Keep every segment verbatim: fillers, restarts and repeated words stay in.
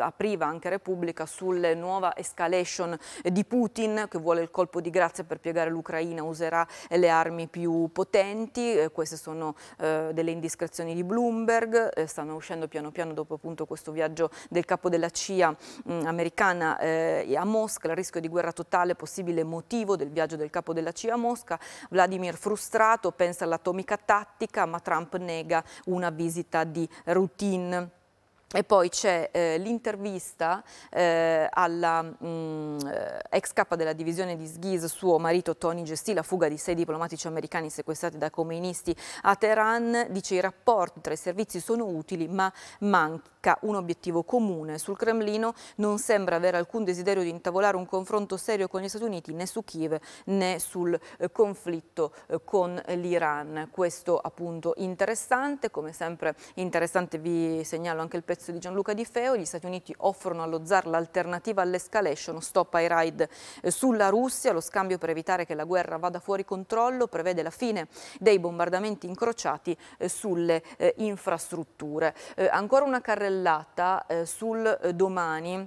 apriva anche Repubblica sulla nuova escalation di Putin, che vuole il colpo di grazia per piegare l'Ucraina, userà le armi più potenti. Eh, queste sono eh, delle indiscrezioni di Bloomberg, eh, stanno uscendo piano piano dopo appunto questo viaggio del capo della C I A mh, americana eh, a Mosca, il rischio di guerra totale, possibile motivo del viaggio del capo della C I A a Mosca. Vladimir frustrato, pensa all'atomica tattica, ma Trump nega una visita di routine. E poi c'è eh, l'intervista eh, alla mh, ex capa della divisione di Sghiz, suo marito Tony gestì la fuga di sei diplomatici americani sequestrati da comunisti a Teheran. Dice: i rapporti tra i servizi sono utili, ma manca un obiettivo comune. Sul Cremlino non sembra avere alcun desiderio di intavolare un confronto serio con gli Stati Uniti, né su Kiev né sul eh, conflitto eh, con l'Iran. Questo appunto interessante, come sempre interessante vi segnalo anche il pezzo di Gianluca Di Feo. Gli Stati Uniti offrono allo zar l'alternativa all'escalation, stop ai raid eh, sulla Russia, lo scambio per evitare che la guerra vada fuori controllo prevede la fine dei bombardamenti incrociati eh, sulle eh, infrastrutture. Eh, ancora una carrellata eh, sul eh, Domani.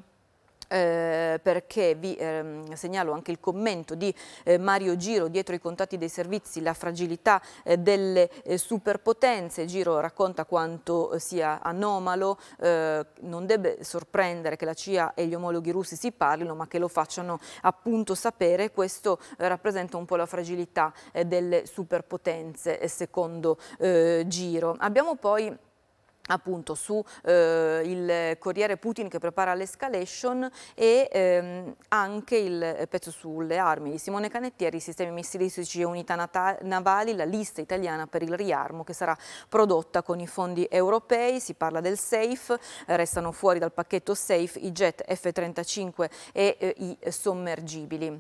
Eh, perché vi eh, segnalo anche il commento di eh, Mario Giro: dietro i contatti dei servizi la fragilità eh, delle eh, superpotenze. Giro racconta quanto eh, sia anomalo, eh, non deve sorprendere che la C I A e gli omologhi russi si parlino, ma che lo facciano appunto sapere. Questo eh, rappresenta un po' la fragilità eh, delle superpotenze eh, secondo eh, Giro. Abbiamo poi appunto su eh, il Corriere Putin che prepara l'escalation e ehm, anche il pezzo sulle armi di Simone Canettieri, sistemi missilistici e unità navali, la lista italiana per il riarmo che sarà prodotta con i fondi europei. Si parla del SAFE, restano fuori dal pacchetto SAFE i jet F trentacinque e eh, i sommergibili.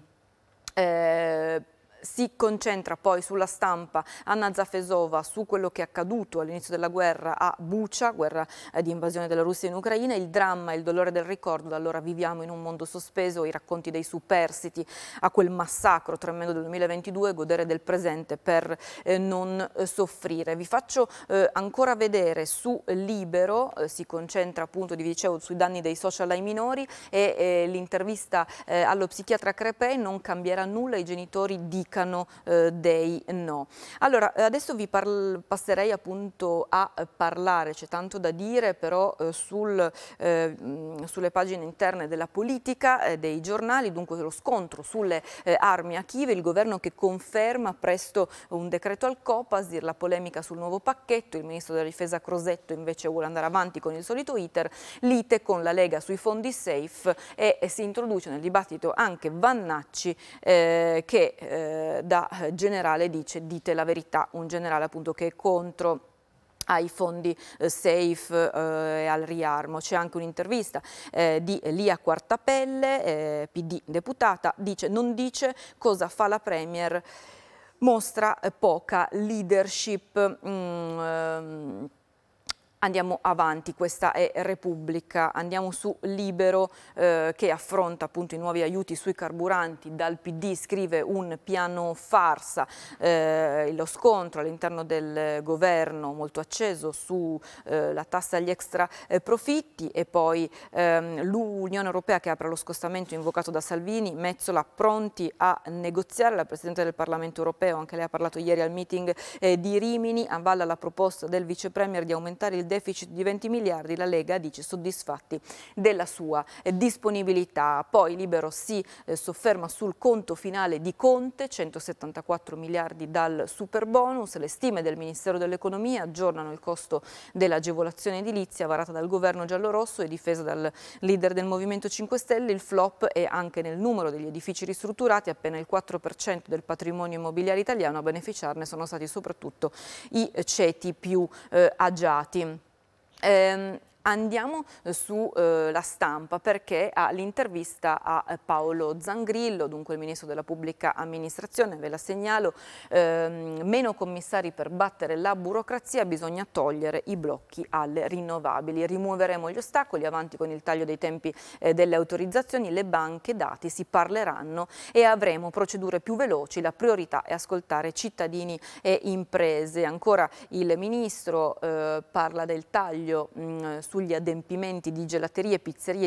Eh, Si concentra poi sulla stampa Anna Zafesova su quello che è accaduto all'inizio della guerra a Bucha, guerra eh, di invasione della Russia in Ucraina, il dramma e il dolore del ricordo. Da allora viviamo in un mondo sospeso, i racconti dei superstiti a quel massacro tremendo del duemilaventidue, godere del presente per eh, non eh, soffrire. Vi faccio eh, ancora vedere su Libero, eh, si concentra appunto, vi dicevo, sui danni dei social ai minori e eh, l'intervista eh, allo psichiatra Crepè: non cambierà nulla, i genitori dicano Eh, dei no. Allora, adesso vi passerei appunto a eh, parlare, c'è tanto da dire però eh, sul, eh, mh, sulle pagine interne della politica, eh, dei giornali. Dunque lo scontro sulle eh, armi a Kiev, il governo che conferma presto un decreto al Copasir, la polemica sul nuovo pacchetto, il ministro della difesa Crosetto invece vuole andare avanti con il solito iter, lite con la Lega sui fondi SAFE e, e si introduce nel dibattito anche Vannacci eh, che eh, da generale dice: dite la verità, un generale appunto che è contro ai fondi eh, SAFE eh, e al riarmo. C'è anche un'intervista eh, di Lia Quartapelle, eh, P D deputata, dice: non dice cosa fa la Premier, mostra eh, poca leadership. Mm, ehm, Andiamo avanti, questa è Repubblica, andiamo su Libero eh, che affronta appunto i nuovi aiuti sui carburanti. Dal P D scrive un piano farsa, eh, lo scontro all'interno del governo molto acceso sulla eh, tassa agli extra eh, profitti e poi ehm, l'Unione Europea che apre lo scostamento invocato da Salvini, Metsola pronti a negoziare. La Presidente del Parlamento Europeo, anche lei ha parlato ieri al meeting eh, di Rimini, avvalla la proposta del Vice Premier di aumentare il deficit di venti miliardi, la Lega dice soddisfatti della sua eh, disponibilità. Poi Libero si eh, sofferma sul conto finale di Conte, centosettantaquattro miliardi dal superbonus, le stime del Ministero dell'Economia aggiornano il costo dell'agevolazione edilizia varata dal governo giallorosso e difesa dal leader del Movimento cinque Stelle. Il flop è anche nel numero degli edifici ristrutturati, appena il quattro per cento del patrimonio immobiliare italiano. A beneficiarne sono stati soprattutto i ceti più eh, agiati. Um, Andiamo sulla eh, stampa perché ha l'intervista a eh, Paolo Zangrillo, dunque il ministro della pubblica amministrazione. Ve la segnalo: ehm, meno commissari per battere la burocrazia, bisogna togliere i blocchi alle rinnovabili, rimuoveremo gli ostacoli, avanti con il taglio dei tempi eh, delle autorizzazioni, le banche dati si parleranno e avremo procedure più veloci, la priorità è ascoltare cittadini e imprese. Ancora il ministro eh, parla del taglio mh, sugli adempimenti di gelaterie, pizzerie,